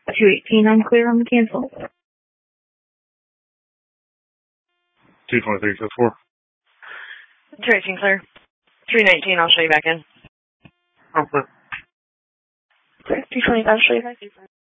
218, I'm clear on the cancel. 223, 4. 218 clear. 319, I'll show you back in. Okay. Clear. 225, show you back in.